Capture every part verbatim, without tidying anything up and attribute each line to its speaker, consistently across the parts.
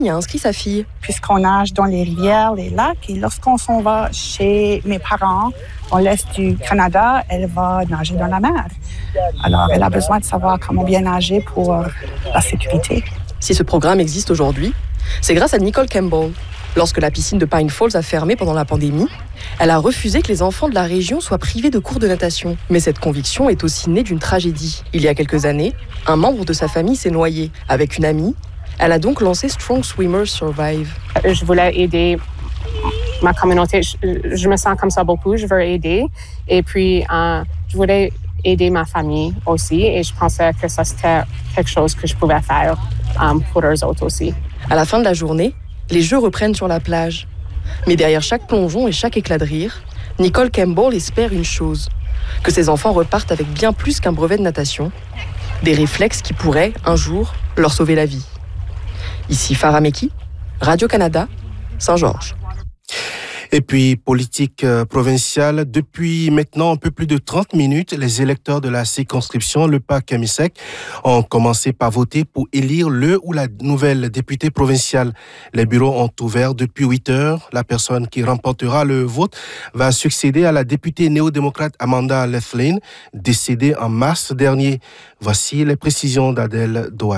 Speaker 1: y a inscrit sa fille.
Speaker 2: Puisqu'on nage dans les rivières, les lacs, et lorsqu'on s'en va chez mes parents, dans l'est du Canada, elle va nager dans la mer. Alors, elle a besoin de savoir comment bien nager pour euh, la sécurité.
Speaker 1: Si ce programme existe aujourd'hui, c'est grâce à Nicole Campbell. Lorsque la piscine de Pine Falls a fermé pendant la pandémie, elle a refusé que les enfants de la région soient privés de cours de natation. Mais cette conviction est aussi née d'une tragédie. Il y a quelques années, un membre de sa famille s'est noyé avec une amie. Elle a donc lancé Strong Swimmers Survive.
Speaker 3: Je voulais aider ma communauté. Je, je me sens comme ça beaucoup. Je veux aider. Et puis, euh, je voulais aider ma famille aussi. Et je pensais que ça, c'était quelque chose que je pouvais faire euh, pour eux autres aussi.
Speaker 1: À la fin de la journée, les jeux reprennent sur la plage. Mais derrière chaque plongeon et chaque éclat de rire, Nicole Campbell espère une chose, que ses enfants repartent avec bien plus qu'un brevet de natation, des réflexes qui pourraient, un jour, leur sauver la vie. Ici Farah Meki, Radio-Canada, Saint-Georges.
Speaker 4: Et puis, politique euh, provinciale, depuis maintenant un peu plus de trente minutes, les électeurs de la circonscription Le Pas-Camisec ont commencé par voter pour élire le ou la nouvelle députée provinciale. Les bureaux ont ouvert depuis huit heures. La personne qui remportera le vote va succéder à la députée néo-démocrate Amanda Lethlin, décédée en mars dernier. Voici les précisions d'Adèle Doat.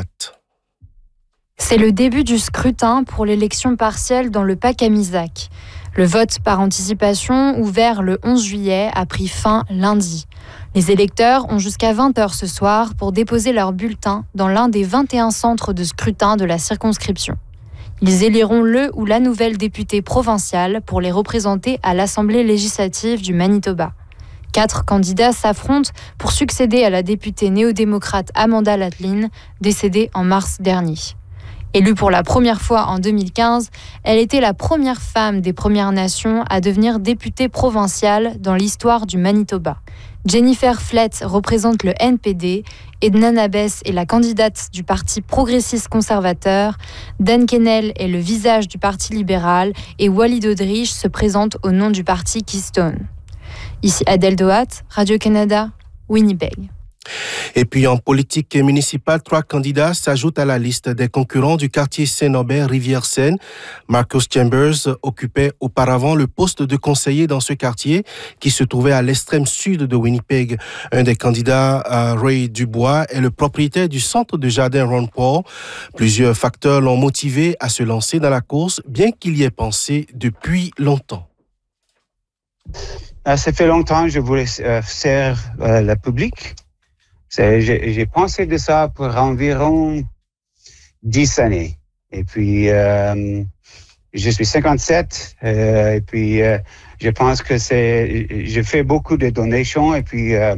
Speaker 5: C'est le début du scrutin pour l'élection partielle dans le Pas-Camisec. Le vote par anticipation, ouvert le onze juillet, a pris fin lundi. Les électeurs ont jusqu'à vingt heures ce soir pour déposer leur bulletin dans l'un des vingt et un centres de scrutin de la circonscription. Ils éliront le ou la nouvelle députée provinciale pour les représenter à l'Assemblée législative du Manitoba. Quatre candidats s'affrontent pour succéder à la députée néo-démocrate Amanda Lethlin, décédée en mars dernier. Élue pour la première fois en deux mille quinze, elle était la première femme des Premières Nations à devenir députée provinciale dans l'histoire du Manitoba. Jennifer Flett représente le N P D, Edna Nabès est la candidate du Parti progressiste conservateur, Dan Kennel est le visage du Parti libéral et Walid Odrich se présente au nom du Parti Keystone. Ici Adèle Doat, Radio-Canada, Winnipeg.
Speaker 4: Et puis en politique municipale, trois candidats s'ajoutent à la liste des concurrents du quartier Saint-Norbert-Rivière-Seine. Marcus Chambers occupait auparavant le poste de conseiller dans ce quartier qui se trouvait à l'extrême sud de Winnipeg. Un des candidats, Ray Dubois, est le propriétaire du centre de jardin Ron Paul. Plusieurs facteurs l'ont motivé à se lancer dans la course, bien qu'il y ait pensé depuis longtemps.
Speaker 6: Ça fait longtemps que je voulais euh, servir euh, le public. C'est, j'ai, j'ai pensé de ça pour environ dix années. Et puis, euh, je suis cinquante-sept. Euh, et puis, euh, je pense que c'est... Je fais beaucoup de donations et puis euh,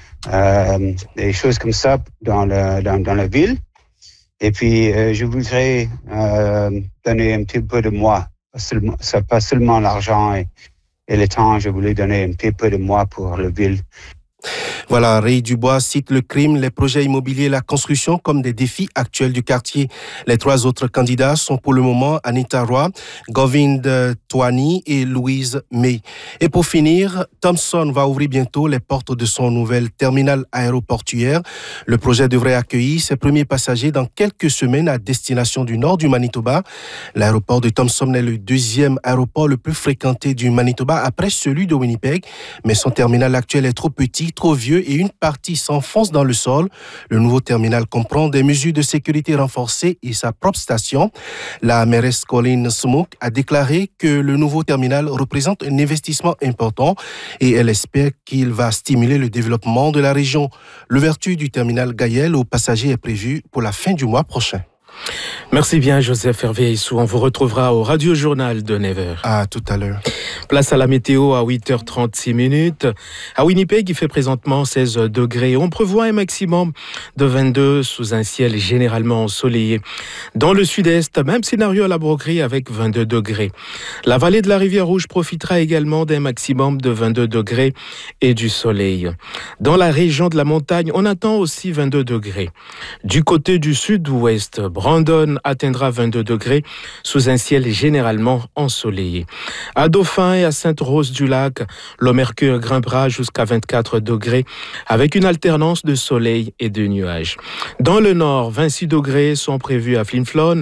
Speaker 6: euh, des choses comme ça dans, le, dans, dans la ville. Et puis, euh, je voudrais euh, donner un petit peu de moi. Pas seulement, pas seulement l'argent et, et le temps. Je voulais donner un petit peu de moi pour la ville.
Speaker 4: Voilà, Ray Dubois cite le crime, les projets immobiliers et la construction comme des défis actuels du quartier. Les trois autres candidats sont pour le moment Anita Roy, Govind Twani et Louise May. Et pour finir, Thomson va ouvrir bientôt les portes de son nouvel terminal aéroportuaire. Le projet devrait accueillir ses premiers passagers dans quelques semaines à destination du nord du Manitoba. L'aéroport de Thomson est le deuxième aéroport le plus fréquenté du Manitoba après celui de Winnipeg, mais son terminal actuel est trop petit, trop vieux et une partie s'enfonce dans le sol. Le nouveau terminal comprend des mesures de sécurité renforcées et sa propre station. La mairesse Colleen Smook a déclaré que le nouveau terminal représente un investissement important et elle espère qu'il va stimuler le développement de la région. L'ouverture du terminal Gayel aux passagers est prévue pour la fin du mois prochain.
Speaker 7: Merci bien, Joseph Hervé-Issou. On vous retrouvera au Radio Journal de neuf heures.
Speaker 4: À tout à l'heure.
Speaker 7: Place à la météo à huit heures trente-six minutes. À Winnipeg, il fait présentement seize degrés. On prévoit un maximum de vingt-deux sous un ciel généralement ensoleillé. Dans le sud-est, même scénario à la Broquerie avec vingt-deux degrés. La vallée de la Rivière-Rouge profitera également d'un maximum de vingt-deux degrés et du soleil. Dans la région de la montagne, on attend aussi vingt-deux degrés. Du côté du sud-ouest, Brandon atteindra vingt-deux degrés sous un ciel généralement ensoleillé. À Dauphin et à Sainte-Rose-du-Lac, le mercure grimpera jusqu'à vingt-quatre degrés avec une alternance de soleil et de nuages. Dans le nord, vingt-six degrés sont prévus à Flin Flon,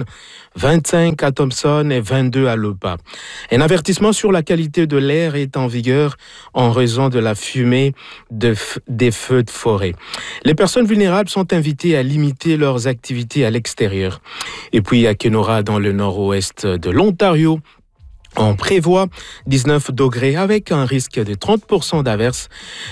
Speaker 7: vingt-cinq à Thompson et vingt-deux à Lopa. Un avertissement sur la qualité de l'air est en vigueur en raison de la fumée de f- des feux de forêt. Les personnes vulnérables sont invitées à limiter leurs activités à l'extérieur. Et puis à Kenora, dans le nord-ouest de l'Ontario, on prévoit dix-neuf degrés avec un risque de trente pour cent d'averses.